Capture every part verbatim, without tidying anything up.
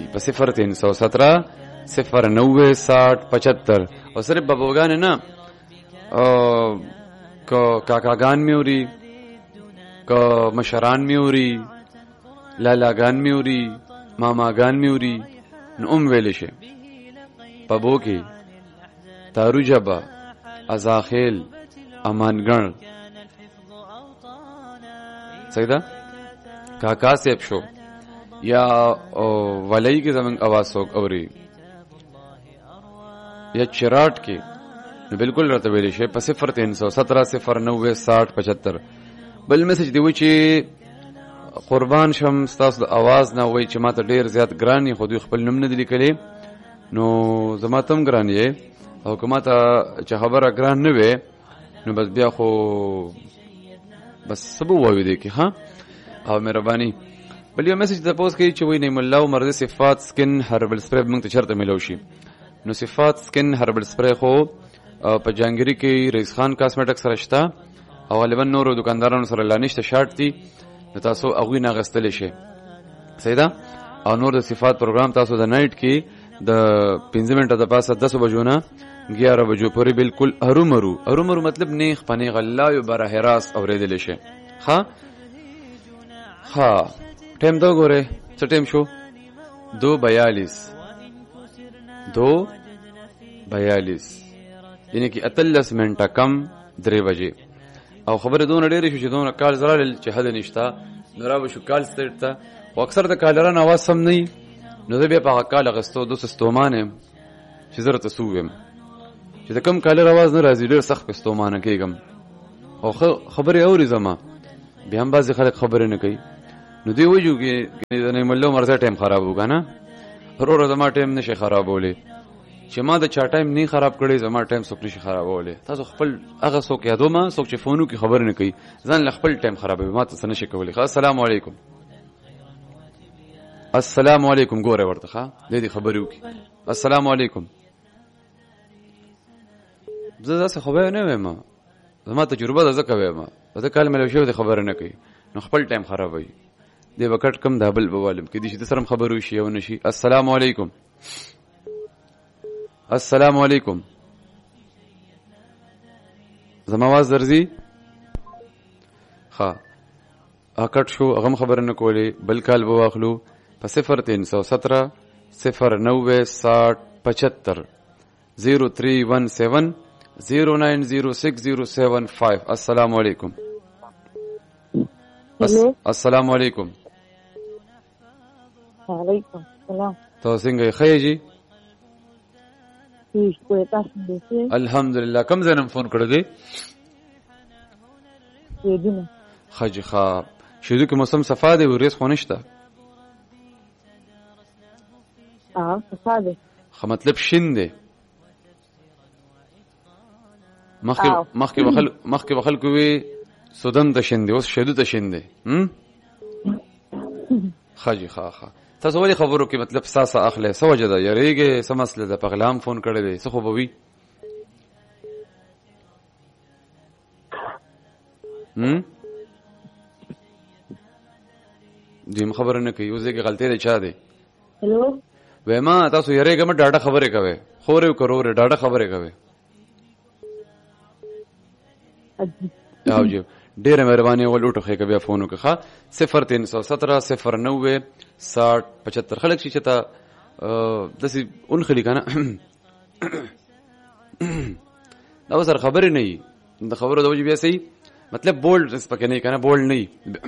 په صفر تین سو سترہ صفر نوے ساٹھ پچہتر. اور صرف بابوگان ہے نا که کاکاگان می وری که مشران می وری لالاگان می وری ماماگان می وری نو ام ویلی شي په بو کې تارو جبا ازاخیل امانګن سیدا کاکا سیب شو یا ولی کې زمنګ आवाज سوک اوري یا چراټ کې نو بالکل راته ویلی شي په صفر تین سو سترہ صفر نوے ساٹھ پچہتر. بل میسج دی و چې قربان شم ستاسو د आवाज نه وای چې ماته ډیر زیات ګرانی خو دوی خپل نوم نه دی لیکلی نو زما تم ګران یې او کومه ته چې خبره ګران نه وي نو بس بیا خو بس سبو وایو دی کې ها او مهرباني. بل یو میسج تاسو کوي چې وای نعم الله مرض صفات سکن هربل سپری موږ ته چرته ملو شي. نو صفات سکن هربل سپری خو په جانګری کې رئیس خان کاسمیټک سره شته او غالبا نورو دکاندارانو سره لا نشته شارټ دي نو تاسو هغوی نه غستلی شي صحیح ده. او نور د صفات پروګرام تاسو د نایټ کې د پنځه منټه د پاسه دس بجو نه ګیاره بجو پورې بالکل هرومرو هرومرو مطلب نیخ پنیغ الله یو براه راست اوریدلی شي. ها ها ټیم دا ګوره څه ټیم شو دو بیالیس دو بیالیس یعنی کې اتلس منټه کم درې بجې او خبره دونه ډېرې شو چې دونه کال زرال چې حد نشته نو را به شو کال سټ ته خو اکثر د کالران اواز سم نه نو زه بیا په هغه کال اغستو دو ستومان یم چې زه راته څه ووایم چې د کم کالر اواز نه راځي ډېر سخت په ستومانه کېږم او خبرې اوري زما بیا هم بعضې خلک خبرې نه کوي نو دوی وایي چې د نعیم الله عمر ټایم خراب وکړه نه وروره زما ټایم نشي خرابولی چې ما د چا ټایم نه خراب کړی زما ټایم څوک نشي خرابولی. تاسو خپل هغه څوک یادو ما څوک چې فونو کې خبر نه کوي ځان له خپل ټایم خرابوي ما ته نشي کولی. السلام علیکم السلام علیکم ګوره ورته ښه دې دې خبرې وکړي. السلام علیکم زه داسې خبره نه وایم زما تجربه ده ځکه وایم زه کال مې شوی د خبره نه کوي نو خپل ټایم خرابوي دې وکټ کم دا بل بوالم کې دې چې سره خبرو شي او نشي. السلام علیکم السلام علیکم زما आवाज درځي ها اکټ شو هغه خبر نه کولی بل کال به واخلو په صفر تین سو سترہ صفر نوے ساٹھ پچہتر زیرو تھری ون سیون زیرو نائن زیرو سکس زیرو سیون فائیو. السلام علیکم السلام علیکم وعلیکم السلام تو څنګه خیر جی الحمدلله کم زنم فون کړی دی شیدونه خج خا شیدو کې موسم صفا دی ورېس خو نشته اه صفا دی خو مطلب شین دی مخکې مخکې بخل مخکې بخل کوي سودن ته شین دی اوس شیدو ته شین دی هم خج خا خا تاسو ولې خبرو کې مطلب ساسه اخلي سو وجه ده یریږي سم مسله ده پغلام فون کړی دی څه خو به وي هم دیم خبره نه کوي اوسه کې غلطي ده چا دی هلو وېما تاسو یریږه ما ډاډه خبره کوي خورې کرو ډاډه خبره کوي او جو ډیره مهرباني ولوټو خې بیا فون وکړه صفر تین سو سترہ صفر نوے ساٹھ پچہتر خلک شي چې تا داسې اون خلی کنه دا وسر خبرې نه وي د خبرو د وجې بیا صحیح مطلب بولډ پکې نه کنه بولډ نه.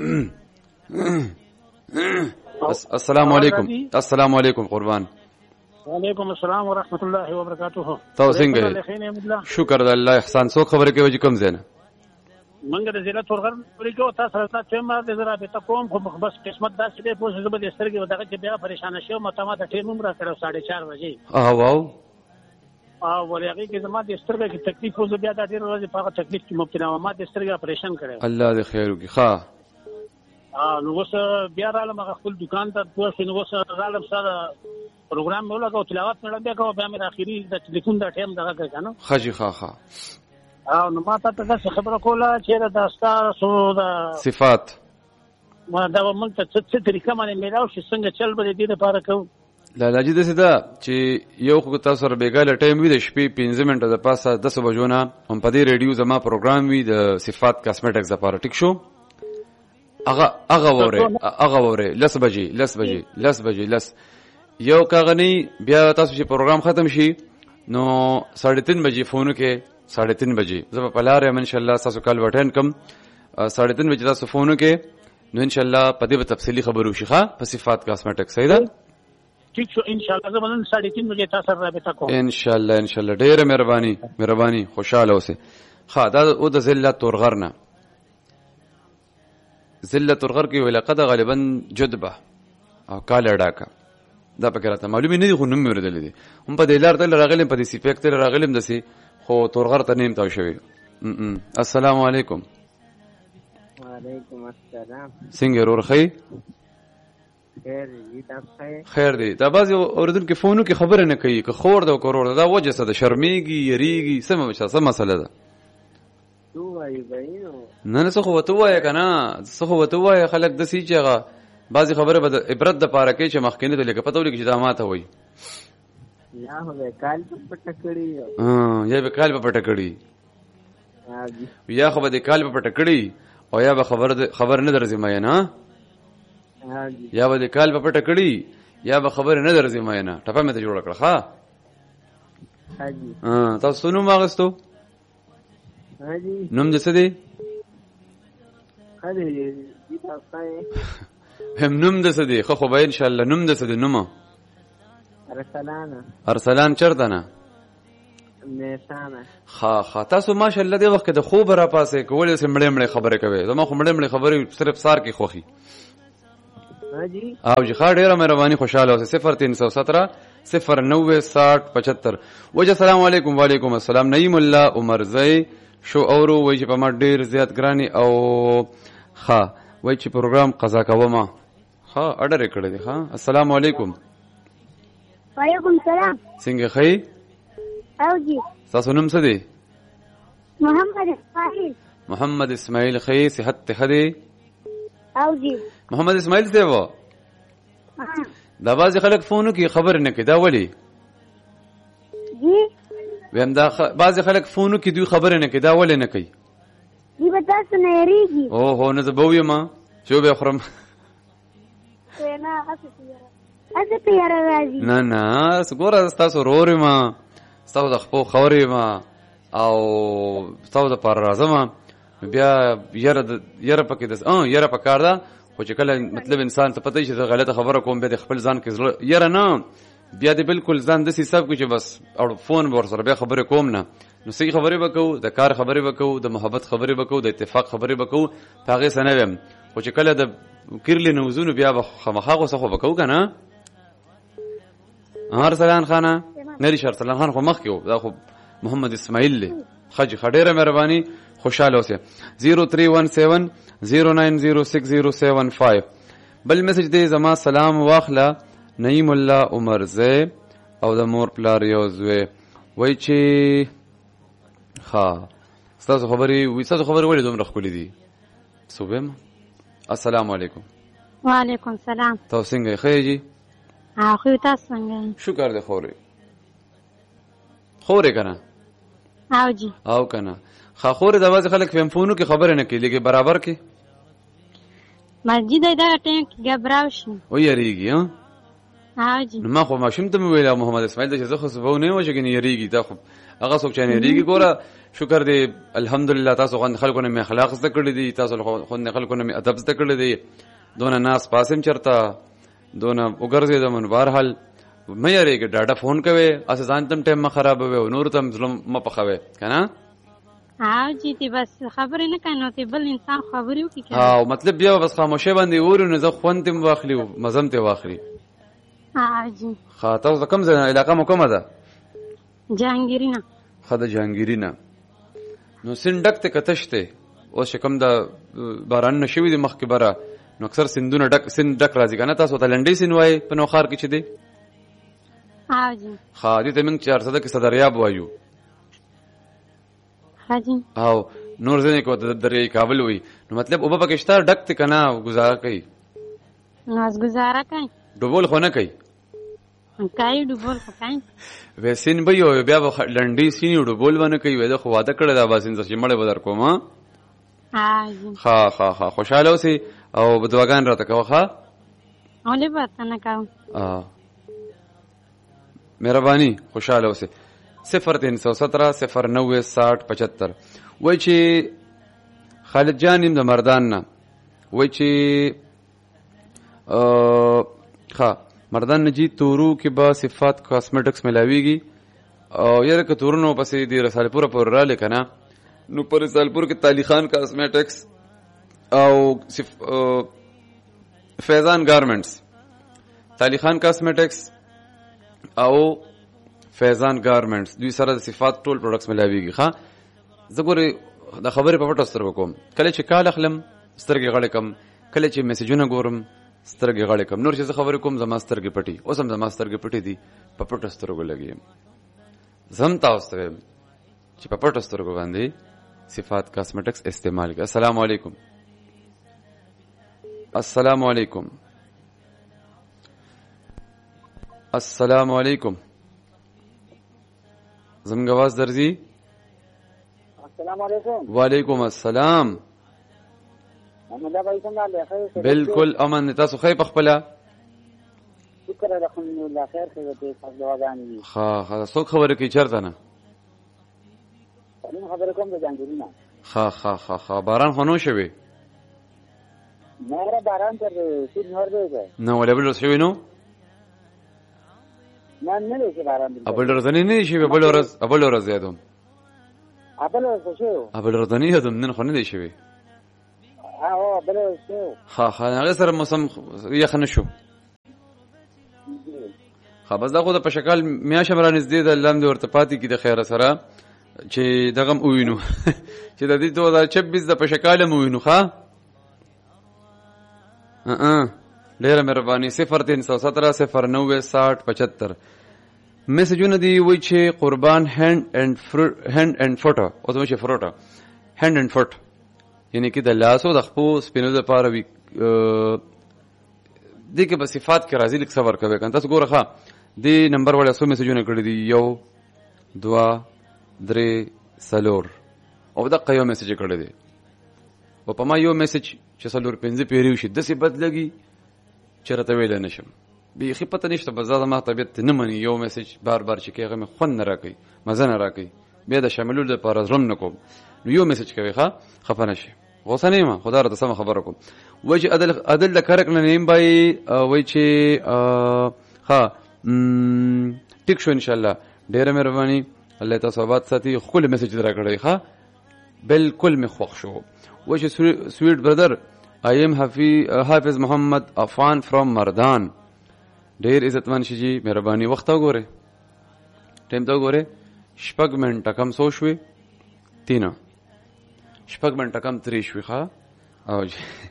السلام علیکم السلام علیکم قربان وعلیکم السلام ورحمۃ اللہ وبرکاتہ. تاسو څنګه شکر د الله احسان سو خبره کوي کوم زنه منګه د ضلع تورغر پرې کو تاسو سره ته ما د زرا به تقوم خو بس قسمت داسې دی په زبر د سترګې ودغه چې بیا پریشان شو متما ته ټیم عمره کړو ساڑھے چار بجې اه واو اه ولېږي چې زما د سترګې کې تکلیف وو بیا د ډېر ورځې په تکلیف کې مبتلا و ما د سترګې اپریشن کړو الله دې خیر وکړي. ښه اه نو اوس بیا رالم خپل دکان ته پوه شو نو اوس رالم سره پروګرام مې ولګاو تلاوت مې بیا کوم بیا مې اخیری د ټلیفون د ټیم دغه کنه خجی ښه ښه او نو ما ته څه خبره کوله چې دا ستاسو د صفات ما دا مونږ ته څه طریقه باندې میلاو شي څنګه چل به دې لپاره کوو لالاجي داسې ده چې یو خو تاسو سره بېګاله ټایم وي د شپې پنځه منټه د پاسه دسو بجو نه هم په دې ریډیو زما پروګرام وي د صفات کاسمیټکس دپاره ټیک شو هغه هغه واورئ هغه واورئ لس بجې لس بجې لس بجې لس یو کاغنی بیا تاسو چې پروګرام ختم شي نو ساڑھے تین بجې فون کې ساڑھے تین بجې زه به په لاره یم انشاءالله تاسو کال به اټینډ کړم ساڑھے تین بجې تاسو فون کې نو انشاءالله په دې به تفصیلي خبرې وشي ښه په صفات کاسمیټکس صحیح ده ٹھیک شو انشاءالله زه به نن ساڑھے تین بجې تاسو سره رابطه کوم انشاءالله انشاءالله ډېره مهرباني مهرباني خوشاله اوسئ ښه دا او د ذله تورغر نه ذله تورغر کې ویل قد غالبا جدبه او کاله ډاکه دا پکې راته معلومې نه دي خو نوم مې اورېدلی دي هم په دې لار ته راغلم په دې سیپیک ته راغلم داسې خو تورغر ته نیم تاو شوی السلام علیکم وعلیکم السلام څنګه ورور ښه خیر دی تاسو خیر دی دا بعضې اورېدونکي فونو کې خبره نه کوي که خور ده او که ورور ده دا وجه څه ده شرمېږي یریږي څه څه مسله ده تو وایي بهینو نه نه څه خو ورته ووایه که نه څه خو ورته ووایه خلک داسې چې هغه بعضې خبره به د عبرت دپاره کوي چې مخکیني ته لکه پته ولګي چې دا ماته وایي یا خو به کال په پټه کړي یا به کال په پټه کړي یا خو به د کال په پټه کړي او یا به خبر نه درځي مینه یا به د کال په پټه کړي یا به خبر نه درځي مینه ټپه مې ته جوړه کړه ښه تاسو نوم واخیستو نوم دې څه دی هم نوم دې څه دی ښه خو به انشاءالله نوم دې څه دی نومه ارسلانه ارسلان چېرته نه نیسانه ښه ښه تاسو ماشاءالله دې وخت کې د خوب راپاسئ که ولې داسې مړې مړې خبرې کوئ زما خو مړې مړې خبرې صرف سار کې خوښي او جی ښه ډېره مهرباني خوشحاله اوسئ صفر تین سو سترہ صفر نوے ساٹھ پچہتر وجه السلام علیکم وعلیکم السلام نعیم الله عمرزی شو اورو وایي چې په ما ډېر زیات ګراني او ښه وایي چې پروګرام قضا کومه ښه اډر یې کړی دی ښه السلام علیکم وعلیکم السلام څنګه ښه او جی ستاسو نوم څه دی محمد اسماعیل محمد اسماعیل ښه صحت ته ښه دی او جی محمد اسماعیل صاحب دا بعضې خلک فونو کې خبرې نه کوي دا ولې جی ویم دا بعضې خلک فونو کې دوی خبرې نه کوي دا ولې نه کوي جی به تاسو نه یېرېږي اوهو نه زه به ویم چې وبې خورم نه هسې په یاره راځي نه نه ګوره ستاسو ورور یم ستاسو د خپو خور یم او ستاسو دپاره راځم بیا یره یره پکې د یره پکار ده خو چې کله مطلب انسان ته پته چې زه غلطه خبره کوم بیا د خپل ځان کې زړه یره نه بیا دې بالکل ځان داسې حساب کړو چې بس فون به ورسره بیا خبرې کوم نه نو صحیح خبرې به کوو د کار خبرې به کوو د محبت خبرې به کوو د اتفاق خبرې به کوو په هغې څه نه ویم خو چې کله د کیرلې نوزونو بیا به خامخا غوسه خو به کوو که نه ارسلان خانه نه دي ارسلان خان خو مخکې و دا خو محمد اسماعیل دی ښه جي ښه ډېره مهرباني خوشحاله اوسئ زیرو تھری ون سیون زیرو ناین زیرو سکس زیرو سیون فایو بل میسج دی زما سلام واخله نعیم الله عمرزی او د مور پلار یو زوی وایي چې ښه ستاسو خبرې ستاسو خبرې ولې دومره ښکلې دي څه ویم السلام علیکم وعلیکم السلام تاسو څنګه یې ښه یې جي خو تاسو څنګه شکر دی خورې خورې که نه او جی او که نه ښه خورې د بعضې خلک فونو کې خبرې نه کوي لږې برابر کې مسجد دغه ټایم کې ګبراو شي ویریږي ها او جی نو ما خو ماشوم ته مې ویل محمد اسماعیل ته چې زه خو سبا نه یم چې ګنې یریږي دا خو هغه څوک چې نه یریږي ګوره شکر دی الحمدلله تاسو خوند خلکو نه مې اخلاق زده کړي دي تاسو خوند خلکو نه مې ادب زده کړي دي دونه ناس پاسم چرته دونه وګرځېدم نو بهرحال مه یریږئ ډاډه فون کوئ هسې ځان ته هم ټایم مه خرابوئ او نورو ته هم زړه مه پخوئ که نه او جی تی بس خبرې نه کوي نو تی بل انسان خبرې وکړي او مطلب بیا بس خاموشۍ باندې اوري نو زه خوند ترې واخلي او مزه هم ترې واخلي او جی ښه تاسو د کوم ځای نه علاقه مو کومه ده جهانګیري نه ښه د جهانګیري نه نو سیند ډک دی که تش دی اوس چې کوم د بارانونه شوي دي مخکې بره نو اکثر سیندونه ډک سیند ډک راځي که نه تاسو ته لنډۍ سیند وایي په نوښار کې چې دی او جی ښه دې ته موږ چارسده کې صدریاب وایو او نور ځینې کو ته دریای کابل وایي نو مطلب اوبه پکې شته ډک دی که نه ګزاره کوي نو از ګزاره کوي ډوبول خو نه کوي کای ډوبول خو کاین وسین به یو بیا به لنډي سینې ډوبول ونه کوي ودا خو واده کړی دا باسین چې مړ به در کوم ها ها ها ها خوشاله اوسې او بدواګان راته کوه ها اولې به نه کوم اه مهرباني خوشاله اوسې صفر تین سو سترہ صفر نوے ساٹھ پچہتر وای چې خالد جان د مردان نه وای چې ها مردان نجی تورو کې با صفات کاسمیټکس ملاویږي او یره که تورونو پسې دی رساله پورا پر را لیکنه نو پر رساله پور کې تعلی خان کاسمیټکس او صف فیضان گارمنټس تعلی خان کاسمیټکس او فیضان گارمنټس دوی سره د صفات ټول پروډکټس ملاویږي ښا زګوري د خبرې په پټو سترګو کوم کله چې کال اخلم سترګې غړې کم کله چې میسجونه ګورم سترګې غړې کم نور چې خبرې کوم زما سترګې پټي اوس هم زما سترګې پټي دي په پټو سترګو لګیم زم تاسو ته چې په پټو سترګو باندې صفات کاسمیټکس استعمال کړئ. السلام علیکم السلام علیکم السلام علیکم زموږ आवाज درځي. السلام علیکم. وعلیکم السلام. محمد ابا څنګه ده؟ بالکل امن تاسو خې په خپل شکر الحمدلله خیر خیر ته تاسو دعاګانې. ها ها څو خبره کې چرته نه نو خبره کوم د جانګرینا. ها ها ها ها باران خنو شوي نور باران تر سید نور دی نو ولې بل شوي نو نه نه دی باران دی ابل رزنی نه شي ابل ورځ ابل ورځ یادوم ابل ورځ شو ابل رزنی یادوم نن خو نه دی شوي ها ابل ورځ شو ها ها هغه سره موسم یخ نه شو خو بس دا خو د پشکال میاشه برانځ دی د لم د ورته پاتې کی د خیره سره چې دغه وینو چې د دې دوه هزار چھبیس د پشکال مو وینو ښا ا ا ډیره مهرباني صفر تین سو سترہ صفر نوے ساٹھ پچہتر میسجونه دی وای چې قربان هند اند هند اند فوټو او ته چې فروټو هند اند فوټ یعنی کې د لاسو د خپو سپینو د پاره وی دي کې په صفات کې راځي لیک صبر کوي کنه تاسو ګوره ښا دی نمبر ولا سو میسجونه کړی دی یو دوا درې سلور او دا قیو میسج کړی دی او په ما یو میسج چې سلور پنځه پیریو شي د څه بدلږي چرته ویل نشم به خې پته نشته بس زما طبيعت نه مني یو میسج بار بار چې کېغه مې خون نه راکې مزه نه راکې بیا د شاملول د پاره زرم نکوم نو یو میسج کوي ښا خفه نشي غوسه نه ما خدای راته سم خبره کوم وای چې عدل عدل د کرک نه نیم بای وای چې ها ټیک شو ان شاء الله ډیره مهرباني الله تاسو آباد ساتي خپل میسج درا کړی ښا بالکل می خوښ شو وای چې سویټ برادر I am حافظ محمد عفان from مردان ډیر عزتمن شي جی مهرباني وخت وګوره ټیم ته وګوره شپږ منټه کم سو شوي تینا شپږ منټه کم تری شوي ښا او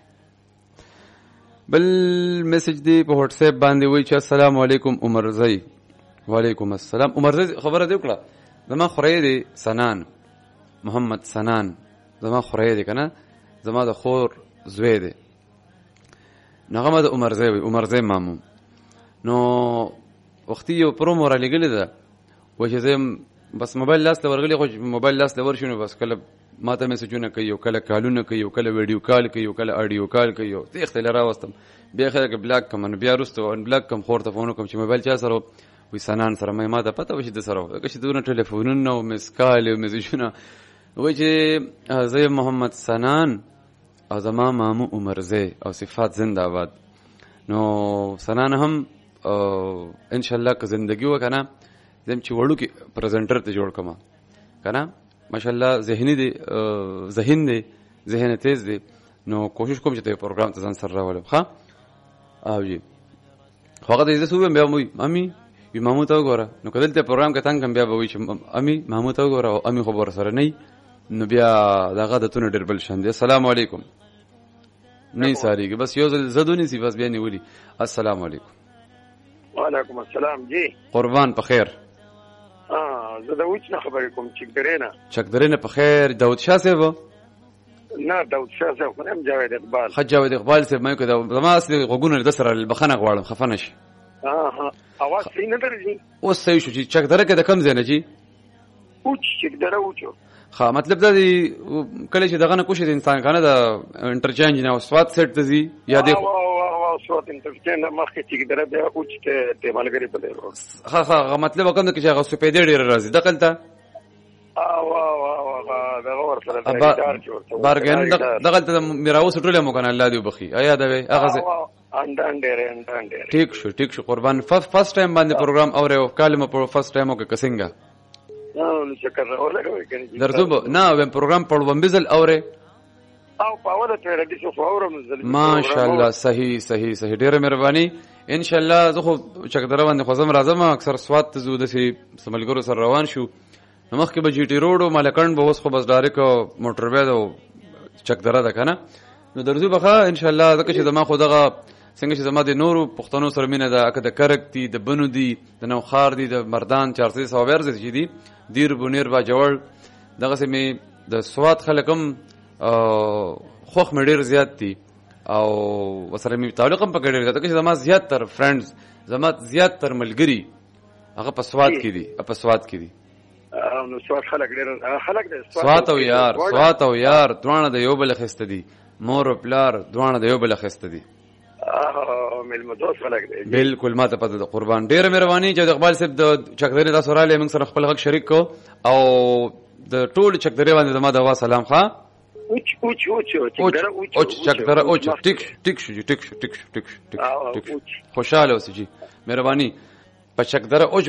بل میسج دی په واتس اپ باندې وای چې السلام علیکم عمر زئی وعلیکم السلام عمر زئی خبره دی وکړه زما خورې دی سنان محمد سنان زما خورې دی کنه زما د خور زوی دی نغمه د عمر زئی عمر زئی مامو نو وختي یو پرومو را لګلې ده و چې زم بس موبایل لاس لورغلی خو موبایل لاس لور شنو بس کله ماته میسجونه کوي کله کالونه کوي کله ویډیو کال کوي کله اډیو کال کوي ته اختیار راوستم بیا خیر کې بلاک کوم بیا رستو ان بلاک کوم خورته فون کوم چې موبایل چا سره وي سنان سره مې ماته پته و چې د سره که چې دونه ټلیفونونه او مس کال او میسجونه و چې زه محمد سنان او زما مامو عمر زئی او صفات زنده آباد نو سنان هم ان شاء الله که زندگی وکنه زم چې وړو کې پریزنټر ته جوړ کما کنه ماشاءالله ذهنی دی ذهن دی ذهن تیز دی نو کوشش کوم چې ته پروګرام ته ځان سره راولم ښا او جی هغه دې زه بیا مې امي وی مامو ته وګوره نو کله ته پروګرام کې څنګه بیا به وي چې امي مامو ته وګوره او امي خبر سره نه نو بیا داغه د تونه ډیر بل شاندې السلام علیکم نه ساريږي بس یو ځل زدونی سی بس بیا نیولي السلام علیکم وعلیکم السلام جی قربان په خیر اه زه د وچ نه خبرې کوم چې درینه چک درینه په خیر داود شاه صاحب نه داود شاه صاحب خو هم جاوید اقبال خ جاوید اقبال صاحب مې کو دا زما اصلي غوګونه د سره البخنه غواړم خفنه شي ها ها اواز صحیح نه درځي. اوس صحیح شو چې چکدره کې د کم ځای نه جی اوچ چې دره اوچو ها مطلب دا دی کله چې دغه نه کوشي د انسان کنه د انټرچینج نه او سواد سیټ ته زی یا دی سواد انټرچینج مخکې چې دره بیا اوچ ته ته ملګری په دی ها ها مطلب کوم چې هغه سپیډ ډیر راځي دغه ته اه واه واه دا اور سره بارګن دغه ته میراوس ټوله مو کنه الله دې وبخي ایا دا وي هغه اندان ډېر اندان ډېر ٹھیک شو ٹھیک شو قربان فرست ټایم باندې پروګرام اوره کالم په فرست ټایم او کې کسنګا نو شکر اورګوي کنه درځو نه و پروګرام پړو بمبزل اوره او پاوله ته ردی شو اورم زل ماشاء الله صحیح صحیح صحیح ډیره مهرباني ان شاء الله زه خو چکدره باندې خوزم راځم اکثر سواد ته زو د سي سملګرو سره روان شو نمخ کې به جی ټی روډ او مالکند به اوس خو بس ډایرک موټر وې او چکدره ده کنه نو درځو بخا ان شاء الله ځکه چې زما خو دغه څنګه چې زما د نورو پښتنو سره مینه ده اکه د کرک دي د بنو دي د نوخار دي د مردان چار سو سوابر دي دي دیر بونیر با جوړ دغه سمې د سواد خلکم خوخ مې ډیر زیات دي او وسره مې تعلق هم پکړی دا چې زما زیات تر فرندز زما زیات تر ملګری هغه په سواد کې دي په سواد کې دي نو سواد خلک ډیر خلک د سواد او یار سواد او یار دوانه د یو بل خسته دي مور او پلار دوانه د یو بل خسته دي اه مل مدوس خلک دي بالکل ماته پته د قربان ډیر مهرباني چې د اقبال صاحب د چکدری تاسو را لې موږ سره خپل حق شریک کو او د ټول چکدری باندې زما د وا سلام ښا اوچ اوچ اوچ چکدره اوچ اوچ چکدره اوچ ټیک ټیک شو ټیک شو ټیک شو ټیک شو ټیک خوشاله اوسې جی مهرباني په چکدره اوچ